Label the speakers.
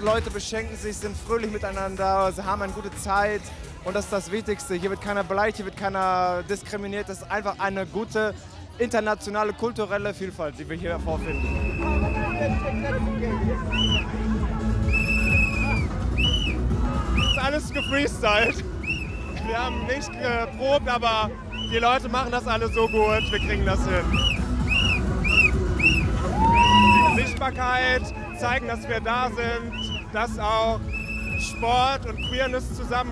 Speaker 1: Leute beschenken sich, sind fröhlich miteinander, sie haben eine gute Zeit und das ist das Wichtigste. Hier wird keiner beleidigt, hier wird keiner diskriminiert. Das ist einfach eine gute internationale kulturelle Vielfalt, die wir hier vorfinden. Das ist alles gefreestylt. Wir haben nicht geprobt, aber die Leute machen das alle so gut, wir kriegen das hin. Sichtbarkeit, zeigen, dass wir da sind, dass auch Sport und Queerness zusammen